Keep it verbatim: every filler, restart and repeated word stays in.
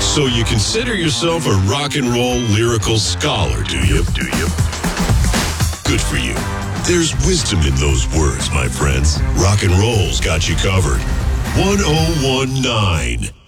So you consider yourself a rock and roll lyrical scholar, do you? Do you? Good for you. There's wisdom in those words, my friends. Rock and roll's got you covered. one oh one nine